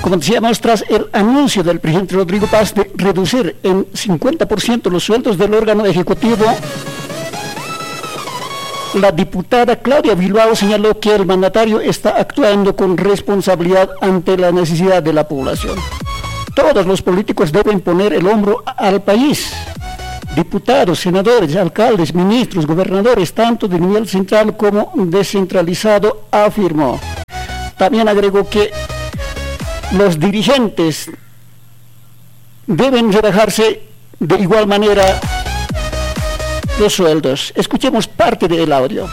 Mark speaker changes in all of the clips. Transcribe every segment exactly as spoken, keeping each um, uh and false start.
Speaker 1: Como decíamos, tras el anuncio del presidente Rodrigo Paz de reducir en cincuenta por ciento los sueldos del órgano ejecutivo, la diputada Claudia Bilbao señaló que el mandatario está actuando con responsabilidad ante la necesidad de la población. Todos los políticos deben poner el hombro al país. Diputados, senadores, alcaldes, ministros, gobernadores, tanto de nivel central como descentralizado, afirmó. También agregó que los dirigentes deben rebajarse de igual manera los sueldos. Escuchemos parte del audio.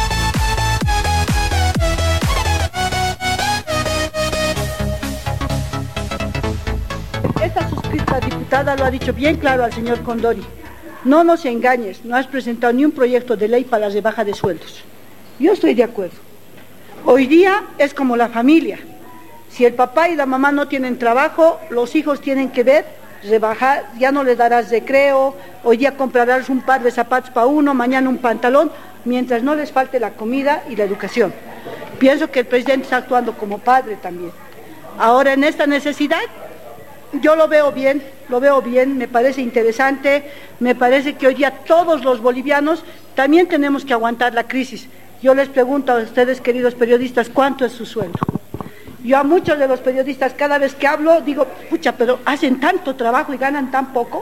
Speaker 2: Esta suscrita diputada lo ha dicho bien claro al señor Condori. No nos engañes, no has presentado ni un proyecto de ley para la rebaja de sueldos. Yo estoy de acuerdo. Hoy día es como la familia. Si el papá y la mamá no tienen trabajo, los hijos tienen que ver, rebajar, ya no les darás recreo, hoy día comprarás un par de zapatos para uno, mañana un pantalón, mientras no les falte la comida y la educación. Pienso que el presidente está actuando como padre también. Ahora en esta necesidad, yo lo veo bien, lo veo bien, me parece interesante, me parece que hoy día todos los bolivianos también tenemos que aguantar la crisis. Yo les pregunto a ustedes, queridos periodistas, ¿cuánto es su sueldo? Yo a muchos de los periodistas cada vez que hablo digo, pucha, pero hacen tanto trabajo y ganan tan poco.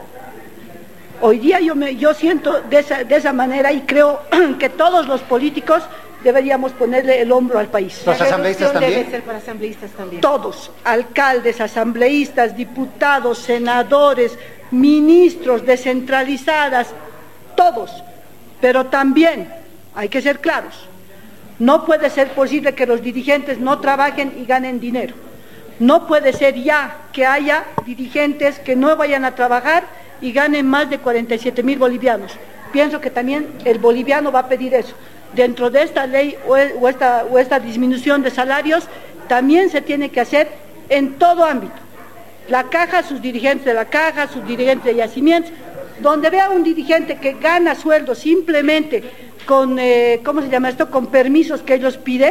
Speaker 2: Hoy día yo, me, yo siento de esa, de esa manera y creo que todos los políticos deberíamos ponerle el hombro al país.
Speaker 3: ¿Los asambleístas también?
Speaker 2: Debe ser para asambleístas también. Todos, alcaldes, asambleístas, diputados, senadores, ministros, descentralizadas, todos. Pero también hay que ser claros. No puede ser posible que los dirigentes no trabajen y ganen dinero. No puede ser ya que haya dirigentes que no vayan a trabajar y ganen más de cuarenta y siete mil bolivianos. Pienso que también el boliviano va a pedir eso. Dentro de esta ley o esta, o esta disminución de salarios, también se tiene que hacer en todo ámbito. La caja, sus dirigentes de la caja, sus dirigentes de yacimientos, donde vea un dirigente que gana sueldo simplemente con, eh, ¿cómo se llama esto?, con permisos que ellos piden,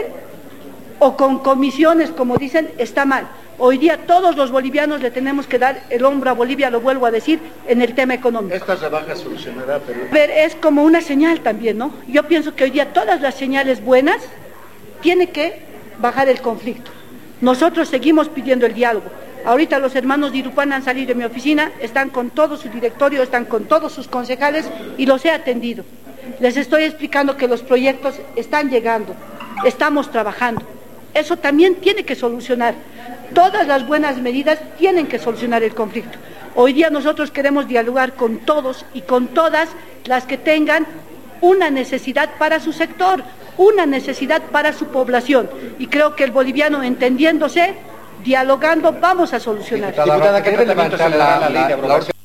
Speaker 2: o con comisiones, como dicen, está mal. Hoy día todos los bolivianos le tenemos que dar el hombro a Bolivia, lo vuelvo a decir, en el tema económico.
Speaker 3: ¿Esta rebaja solucionará Perú?
Speaker 2: Pero es como una señal también, ¿no? Yo pienso que hoy día todas las señales buenas tiene que bajar el conflicto. Nosotros seguimos pidiendo el diálogo. Ahorita los hermanos de Irupán han salido de mi oficina, están con todo su directorio, están con todos sus concejales y los he atendido. Les estoy explicando que los proyectos están llegando, estamos trabajando. Eso también tiene que solucionar. Todas las buenas medidas tienen que solucionar el conflicto. Hoy día nosotros queremos dialogar con todos y con todas las que tengan una necesidad para su sector, una necesidad para su población. Y creo que el boliviano, entendiéndose, dialogando, vamos a solucionar.
Speaker 3: Diputada, ¿qué tratamiento se le da a la ley de abrogación?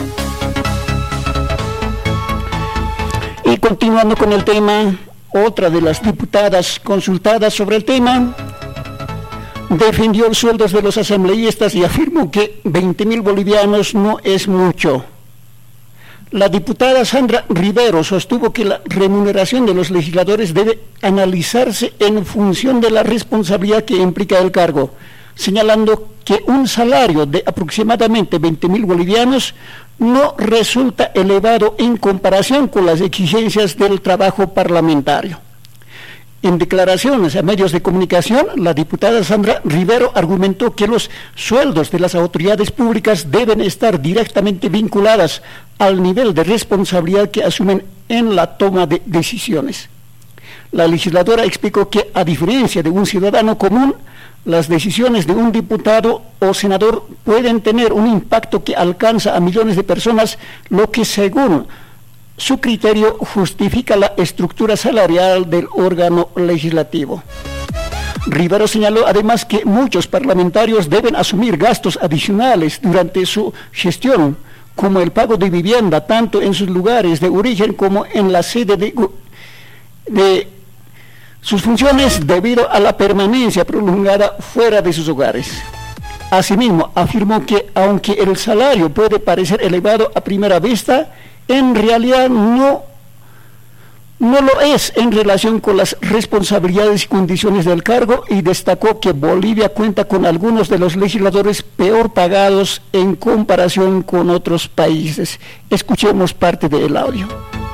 Speaker 1: Y continuando con el tema, otra de las diputadas consultadas sobre el tema defendió los sueldos de los asambleístas y afirmó que veinte mil bolivianos no es mucho. La diputada Sandra Rivero sostuvo que la remuneración de los legisladores debe analizarse en función de la responsabilidad que implica el cargo, señalando que un salario de aproximadamente veinte mil bolivianos no resulta elevado en comparación con las exigencias del trabajo parlamentario. En declaraciones a medios de comunicación, la diputada Sandra Rivero argumentó que los sueldos de las autoridades públicas deben estar directamente vinculadas al nivel de responsabilidad que asumen en la toma de decisiones. La legisladora explicó que, a diferencia de un ciudadano común, las decisiones de un diputado o senador pueden tener un impacto que alcanza a millones de personas, lo que según su criterio justifica la estructura salarial del órgano legislativo. Rivero señaló además que muchos parlamentarios deben asumir gastos adicionales durante su gestión, como el pago de vivienda, tanto en sus lugares de origen como en la sede de, de sus funciones, debido a la permanencia prolongada fuera de sus hogares. Asimismo, afirmó que aunque el salario puede parecer elevado a primera vista, en realidad no, no lo es en relación con las responsabilidades y condiciones del cargo, y destacó que Bolivia cuenta con algunos de los legisladores peor pagados en comparación con otros países. Escuchemos parte del audio.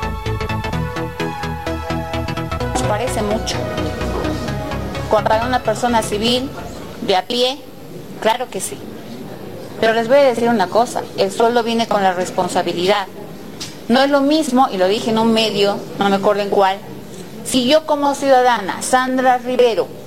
Speaker 4: Nos parece mucho. Para una persona civil, de a pie, claro que sí. Pero les voy a decir una cosa, el sueldo viene con la responsabilidad. No es lo mismo, y lo dije en un medio, no me acuerdo en cuál, si yo como ciudadana, Sandra Rivero,